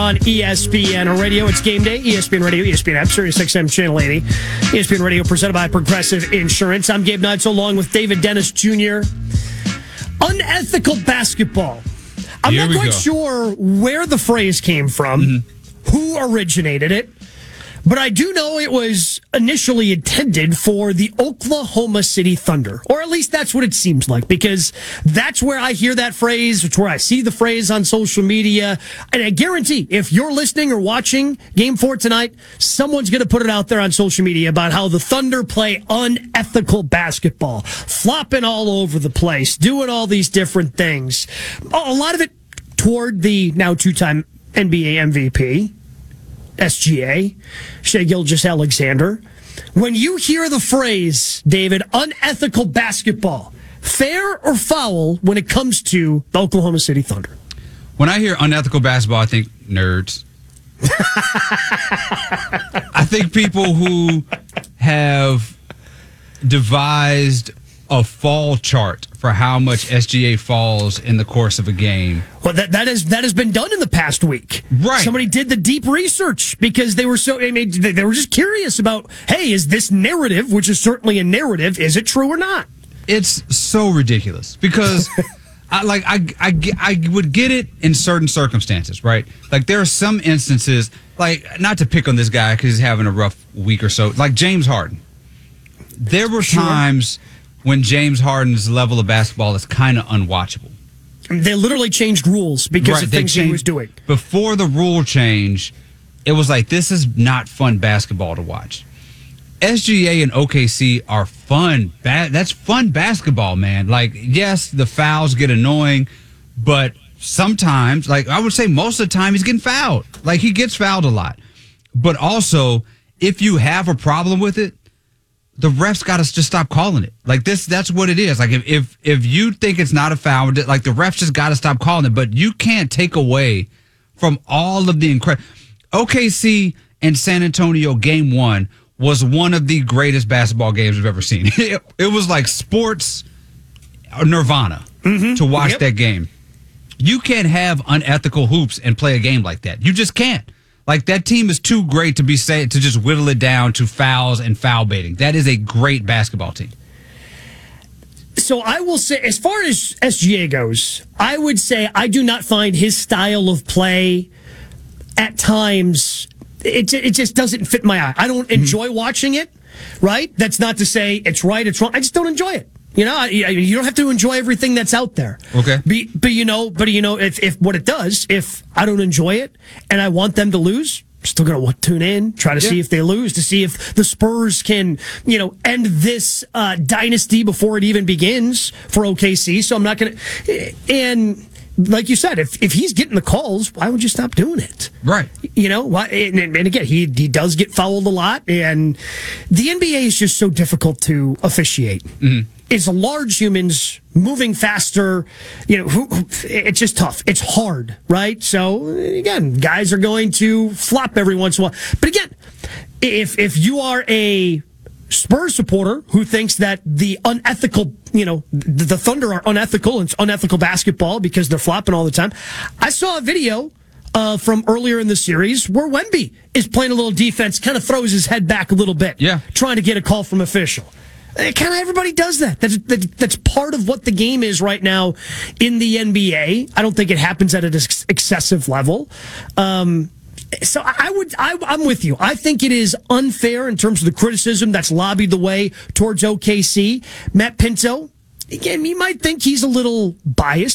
On ESPN Radio, it's game day. ESPN Radio, ESPN app, Sirius XM Channel 80. ESPN Radio presented by Progressive Insurance. I'm Gabe Knights along with David Dennis Jr. Unethical basketball. I'm not quite sure where the phrase came from, who originated it, but I do know it was initially intended for the Oklahoma City Thunder, or at least that's what it seems like, because that's where I hear that phrase. It's where I see the phrase on social media, and I guarantee if you're listening or watching Game 4 tonight, someone's going to put it out there on social media about how the Thunder play unethical basketball, flopping all over the place, doing all these different things. A lot of it toward the now two-time NBA MVP, SGA, Shai Gilgeous-Alexander. When you hear the phrase, David, unethical basketball, fair or foul when it comes to the Oklahoma City Thunder? When I hear unethical basketball, I think nerds. I think people who have devised a fall chart for how much SGA falls in the course of a game. Well, that has been done in the past week. Right. Somebody did the deep research because they were they were just curious about, hey, is this narrative, which is certainly a narrative, is it true or not? It's so ridiculous because I would get it in certain circumstances, right? Like there are some instances, like not to pick on this guy because he's having a rough week or so, like James Harden. There were times when James Harden's level of basketball is kind of unwatchable. They literally changed rules because of things he was doing. Before the rule change, it was like, this is not fun basketball to watch. SGA and OKC are fun. That's fun basketball, man. Like, yes, the fouls get annoying, but sometimes, like I would say most of the time, he's getting fouled. Like, he gets fouled a lot. But also, if you have a problem with it, the refs got to just stop calling it. Like that's what it is. Like if you think it's not a foul, like the refs just got to stop calling it. But you can't take away from all of the incredible. OKC and San Antonio game 1 was one of the greatest basketball games we've ever seen. It was like sports nirvana to watch that game. You can't have unethical hoops and play a game like that. You just can't. Like, that team is too great to just whittle it down to fouls and foul baiting. That is a great basketball team. So I will say, as far as SGA goes, I would say I do not find his style of play at times, it just doesn't fit my eye. I don't enjoy watching it, right? That's not to say it's right, it's wrong. I just don't enjoy it. You know, you don't have to enjoy everything that's out there. Okay. But if what it does, if I don't enjoy it and I want them to lose, I'm still going to tune in, try to see if they lose, to see if the Spurs can, end this dynasty before it even begins for OKC. So I'm not going to, and like you said, if he's getting the calls, why would you stop doing it? Right. And again, he does get fouled a lot, and the NBA is just so difficult to officiate. It's large humans moving faster. It's just tough. It's hard, right? So again, guys are going to flop every once in a while. But again, if you are a Spurs supporter who thinks that the unethical, the Thunder are unethical and it's unethical basketball because they're flopping all the time. I saw a video from earlier in the series where Wemby is playing a little defense, kind of throws his head back a little bit, trying to get a call from official. Kind of everybody does that. That's part of what the game is right now in the NBA. I don't think it happens at an excessive level. So I'm with you. I think it is unfair in terms of the criticism that's lobbied the way towards OKC. Matt Pinto, again, you might think he's a little biased.